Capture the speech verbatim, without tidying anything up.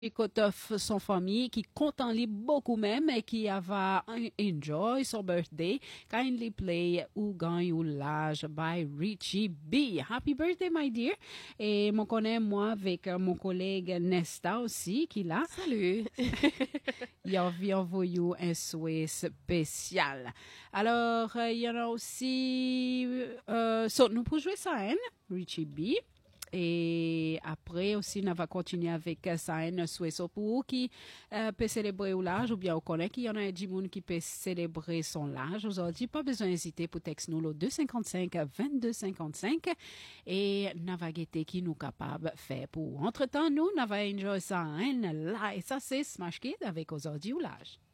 Écoute, son famille qui compte en lui beaucoup même et qui va enjoy son birthday kindly play ou gagne ou l'âge by Richie B. Happy birthday, my dear. Et mon connaît moi avec mon collègue Nesta aussi qui là. Salut. Il a envoyé un souhait spécial. Alors, il y en a aussi, euh, so, nous pouvons jouer ça, hein, Richie B. Et après aussi, on va continuer avec ça, un souhait pour qui euh, peut célébrer l'âge, ou bien on connaît qu'il y en a du monde qui peut célébrer son âge. Aujourd'hui, pas besoin d'hésiter pour texter nous le deux cinquante-cinq vingt-deux cinquante-cinq et on va guetter qui nous capable de faire pour. Entre-temps, nous, on va enjoy ça, hein, là, et ça c'est Smash Kid avec aujourd'hui ou l'âge.